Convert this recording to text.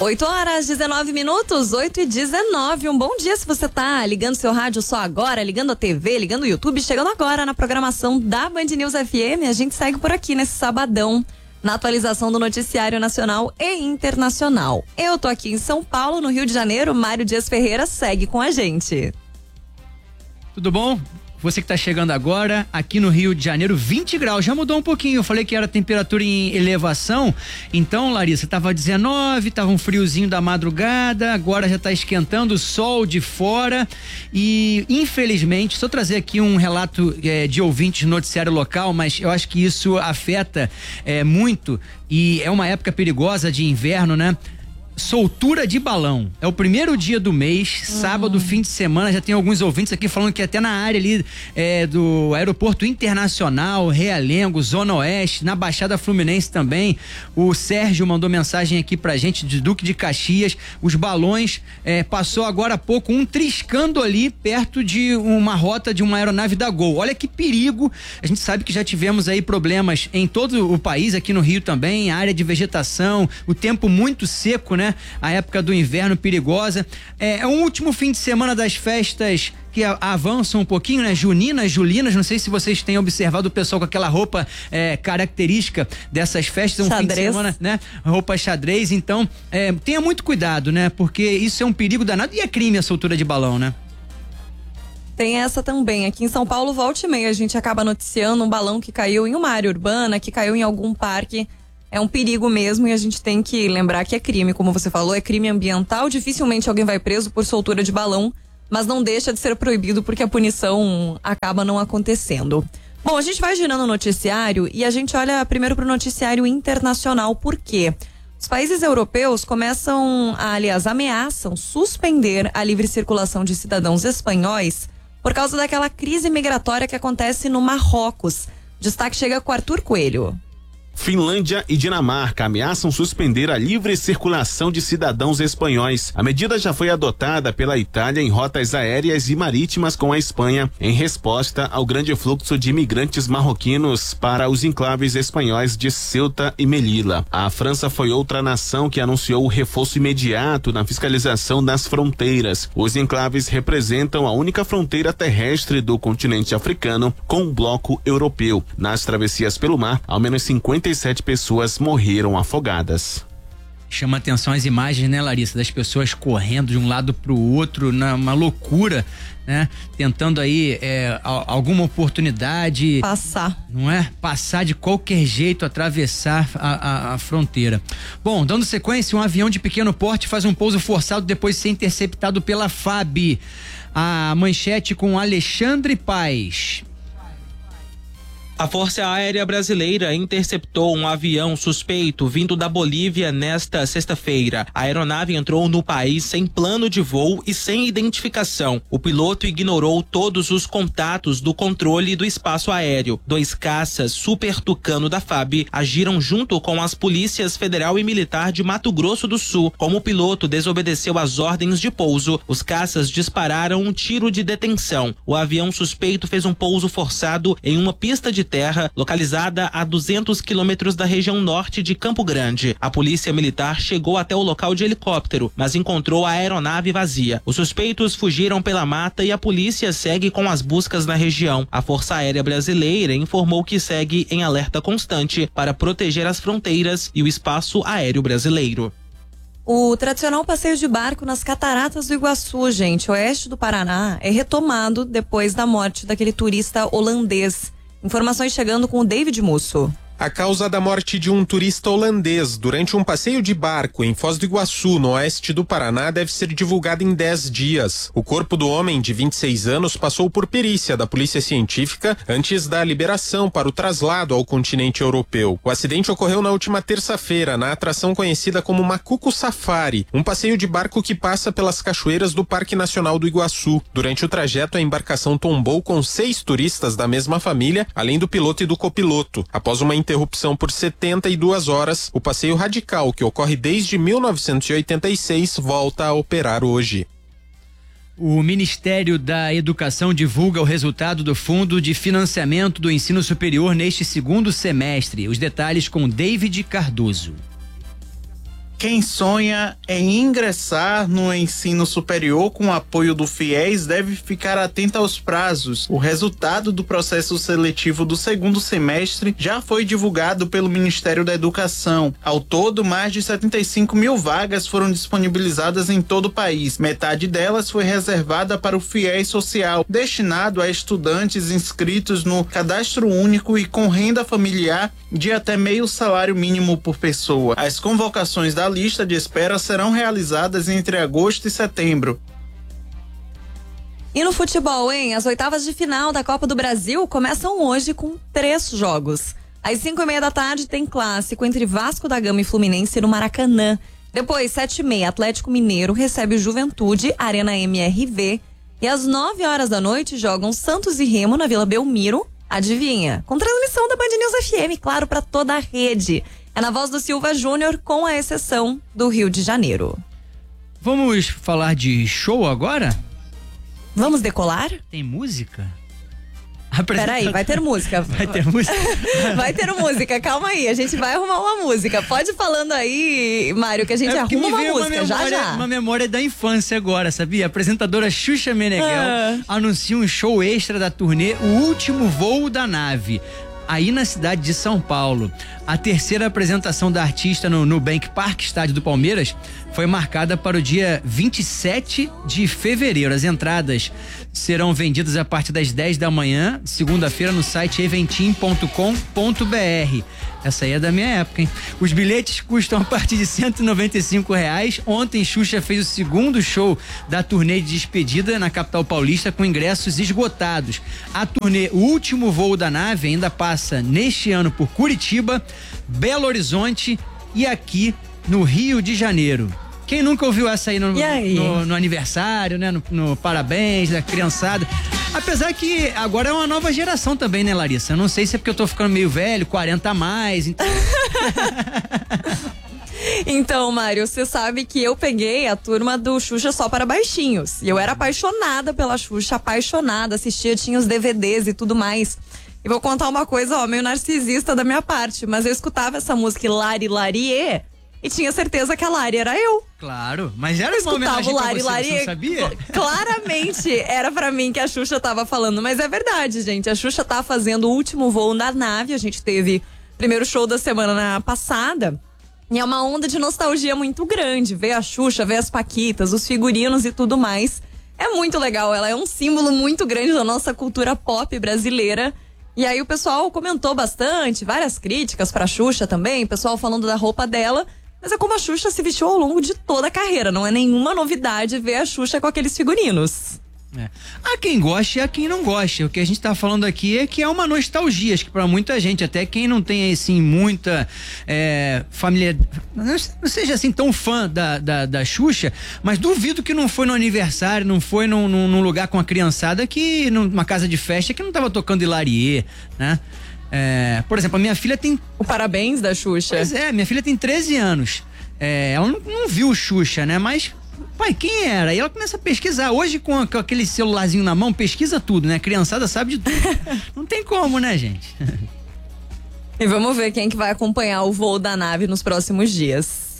8h19, 8h19. Um bom dia se você tá ligando seu rádio só agora, ligando a TV, ligando o YouTube, chegando agora na programação da Band News FM. A gente segue por aqui nesse sabadão, na atualização do noticiário nacional e internacional. Eu tô aqui em São Paulo, no Rio de Janeiro. Mário Dias Ferreira segue com a gente. Tudo bom? Você que está chegando agora, aqui no Rio de Janeiro, 20 graus, já mudou um pouquinho. Eu falei que era temperatura em elevação. Então, Larissa, tava 19, tava um friozinho da madrugada, agora já tá esquentando, o sol de fora. E, infelizmente, só trazer aqui um relato de ouvintes no noticiário local, mas eu acho que isso afeta muito, e é uma época perigosa de inverno, né? Soltura de balão. É o primeiro dia do mês, sábado, fim de semana. Já tem alguns ouvintes aqui falando que até na área ali do Aeroporto Internacional, Realengo, Zona Oeste, na Baixada Fluminense também. O Sérgio mandou mensagem aqui pra gente de Duque de Caxias. Os balões passou agora há pouco um triscando ali perto de uma rota de uma aeronave da Gol. Olha que perigo. A gente sabe que já tivemos aí problemas em todo o país, aqui no Rio também, área de vegetação, o tempo muito seco, né? A época do inverno perigosa. É o último fim de semana das festas que avançam um pouquinho, né? Juninas, julinas, não sei se vocês têm observado o pessoal com aquela roupa característica dessas festas, xadrez. Fim de semana, né? Roupa xadrez, então tenha muito cuidado, né? Porque isso é um perigo danado e é crime a soltura de balão, né? Tem essa também. Aqui em São Paulo, volta e meia, a gente acaba noticiando um balão que caiu em uma área urbana, que caiu em algum parque. É um perigo mesmo e a gente tem que lembrar que é crime, como você falou, é crime ambiental. Dificilmente alguém vai preso por soltura de balão, mas não deixa de ser proibido porque a punição acaba não acontecendo. Bom, a gente vai girando o noticiário e a gente olha primeiro para o noticiário internacional. Por quê? Os países europeus ameaçam suspender a livre circulação de cidadãos espanhóis por causa daquela crise migratória que acontece no Marrocos. Destaque chega com Arthur Coelho. Finlândia e Dinamarca ameaçam suspender a livre circulação de cidadãos espanhóis. A medida já foi adotada pela Itália em rotas aéreas e marítimas com a Espanha, em resposta ao grande fluxo de imigrantes marroquinos para os enclaves espanhóis de Ceuta e Melilla. A França foi outra nação que anunciou o reforço imediato na fiscalização das fronteiras. Os enclaves representam a única fronteira terrestre do continente africano com o bloco europeu. Nas travessias pelo mar, ao menos 57 pessoas morreram afogadas. Chama atenção as imagens, né, Larissa, das pessoas correndo de um lado pro outro, uma loucura, né? Tentando aí alguma oportunidade. Passar. Não é? Passar de qualquer jeito, atravessar a fronteira. Bom, dando sequência, um avião de pequeno porte faz um pouso forçado depois de ser interceptado pela FAB. A manchete com Alexandre Paes. A Força Aérea Brasileira interceptou um avião suspeito vindo da Bolívia nesta sexta-feira. A aeronave entrou no país sem plano de voo e sem identificação. O piloto ignorou todos os contatos do controle do espaço aéreo. 2 caças Super Tucano da FAB agiram junto com as polícias federal e militar de Mato Grosso do Sul. Como o piloto desobedeceu às ordens de pouso, os caças dispararam um tiro de detenção. O avião suspeito fez um pouso forçado em uma pista de terra localizada a 200 quilômetros da região norte de Campo Grande. A polícia militar chegou até o local de helicóptero, mas encontrou a aeronave vazia. Os suspeitos fugiram pela mata e a polícia segue com as buscas na região. A Força Aérea Brasileira informou que segue em alerta constante para proteger as fronteiras e o espaço aéreo brasileiro. O tradicional passeio de barco nas Cataratas do Iguaçu, gente, oeste do Paraná, é retomado depois da morte daquele turista holandês. Informações chegando com o David Musso. A causa da morte de um turista holandês durante um passeio de barco em Foz do Iguaçu, no oeste do Paraná, deve ser divulgada em 10 dias. O corpo do homem, de 26 anos, passou por perícia da Polícia Científica antes da liberação para o traslado ao continente europeu. O acidente ocorreu na última terça-feira, na atração conhecida como Macuco Safari, um passeio de barco que passa pelas cachoeiras do Parque Nacional do Iguaçu. Durante o trajeto, a embarcação tombou com 6 turistas da mesma família, além do piloto e do copiloto. Após uma interrupção por 72 horas, o passeio radical, que ocorre desde 1986, volta a operar hoje. O Ministério da Educação divulga o resultado do Fundo de Financiamento do Ensino Superior neste segundo semestre. Os detalhes com David Cardoso. Quem sonha em ingressar no ensino superior com o apoio do FIES deve ficar atento aos prazos. O resultado do processo seletivo do segundo semestre já foi divulgado pelo Ministério da Educação. Ao todo, mais de 75 mil vagas foram disponibilizadas em todo o país. Metade delas foi reservada para o FIES Social, destinado a estudantes inscritos no Cadastro Único e com renda familiar de até meio salário mínimo por pessoa. As convocações da lista de espera serão realizadas entre agosto e setembro. E no futebol, hein? As oitavas de final da Copa do Brasil começam hoje com 3 jogos. Às 5:30 da tarde tem clássico entre Vasco da Gama e Fluminense no Maracanã. Depois, 7:30, Atlético Mineiro recebe o Juventude, Arena MRV. E às 9 horas da noite jogam Santos e Remo na Vila Belmiro. Adivinha? Com transmissão da Band News FM, claro, para toda a rede. É na voz do Silva Júnior, com a exceção do Rio de Janeiro. Vamos falar de show agora? Vamos decolar? Tem música? Peraí, vai ter música. Vai ter música? Vai ter música, calma aí, a gente vai arrumar uma música. Pode ir falando aí, Mário, que a gente arruma uma música, já. Uma memória da infância agora, sabia? A apresentadora Xuxa Meneghel anuncia um show extra da turnê O Último Voo da Nave, aí na cidade de São Paulo. A terceira apresentação da artista no Nubank Park, estádio do Palmeiras, foi marcada para o dia 27 de fevereiro. As entradas serão vendidas a partir das 10 da manhã, segunda-feira, no site eventim.com.br. Essa aí é da minha época, hein? Os bilhetes custam a partir de R$195. Ontem, Xuxa fez o segundo show da turnê de despedida na capital paulista com ingressos esgotados. A turnê O Último Voo da Nave ainda passa neste ano por Curitiba, Belo Horizonte e aqui no Rio de Janeiro. Quem nunca ouviu essa aí no aniversário, né? No parabéns da criançada. Apesar que agora é uma nova geração também, né, Larissa? Eu não sei se é porque eu tô ficando meio velho, 40 a mais, então... Então, Mário, você sabe que eu peguei a turma do Xuxa só para baixinhos. E eu era apaixonada pela Xuxa, apaixonada, assistia, tinha os DVDs e tudo mais. E vou contar uma coisa, ó, meio narcisista da minha parte, mas eu escutava essa música Lari Larie e tinha certeza que a Lari era eu. Claro, mas era uma homenagem pra você, você não sabia? Claramente era pra mim que a Xuxa tava falando, mas é verdade, gente. A Xuxa tá fazendo o Último Voo da Nave, a gente teve o primeiro show da semana passada. E é uma onda de nostalgia muito grande, ver a Xuxa, ver as paquitas, os figurinos e tudo mais. É muito legal, ela é um símbolo muito grande da nossa cultura pop brasileira. E aí o pessoal comentou bastante, várias críticas pra Xuxa também, o pessoal falando da roupa dela. Mas é como a Xuxa se vestiu ao longo de toda a carreira, não é nenhuma novidade ver a Xuxa com aqueles figurinos. Há quem goste e há quem não goste. O que a gente tá falando aqui é que é uma nostalgia, acho que pra muita gente, até quem não tem assim muita família, não seja assim tão fã da Xuxa, mas duvido que não foi no aniversário, não foi num lugar com a criançada, que numa casa de festa que não tava tocando Hilarie, né? Por exemplo, a minha filha tem... O parabéns da Xuxa. Pois minha filha tem 13 anos. Ela não viu Xuxa, né? Mas, pai, quem era? E ela começa a pesquisar. Hoje, com aquele celularzinho na mão, pesquisa tudo, né? A criançada sabe de tudo. Não tem como, né, gente? E vamos ver quem que vai acompanhar o voo da nave nos próximos dias.